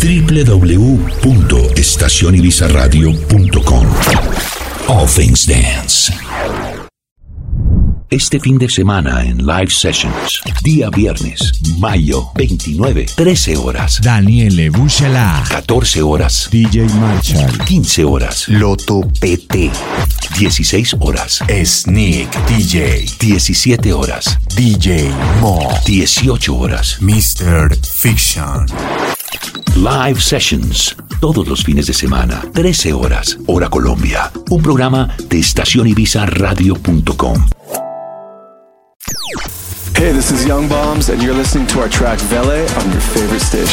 www.estacionibizarradio.com. All Things Dance. Este fin de semana en Live Sessions, día viernes, mayo 29, 13 horas. Daniele Buchala. 14 horas. DJ Marshall. 15 horas. Loto PT. 16 horas. Sneak DJ. 17 horas. DJ Mo. 18 horas. Mr. Fiction. Live Sessions, todos los fines de semana, 13 horas, hora Colombia. Un programa de estacionibizarradio.com. Hey, this is Young Bombs, and you're listening to our track Vele on your favorite station.